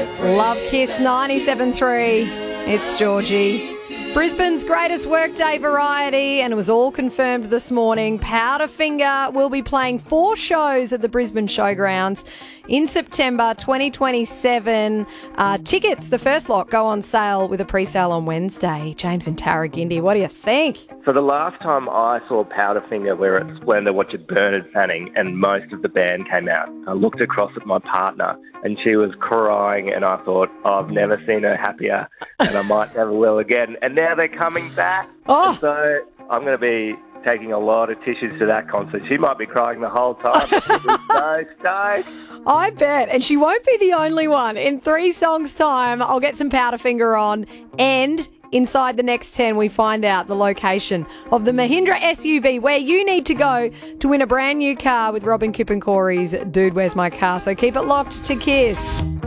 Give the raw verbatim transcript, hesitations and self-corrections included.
Love Kiss ninety-seven point three. It's Georgie. Brisbane's greatest workday variety, and it was all confirmed this morning. Powderfinger will be playing four shows at the Brisbane Showgrounds in September twenty twenty-seven. Uh, tickets, the first lot, go on sale with a pre-sale on Wednesday. James and Tarragindi, what do you think? So the last time I saw Powderfinger, we were at Splendour watching Bernard Fanning, and most of the band came out. I looked across at my partner, and she was crying, and I thought, oh, I've never seen her happier, and I might never will again. And now they're coming back. Oh. So I'm going to be taking a lot of tissues to that concert. She might be crying the whole time. She's so stoked. I bet. And she won't be the only one. In three songs' time, I'll get some Powderfinger on, and inside the next ten, we find out the location of the Mahindra S U V where you need to go to win a brand new car with Robin Kippencory's Dude, Where's My Car? So keep it locked to Kiss.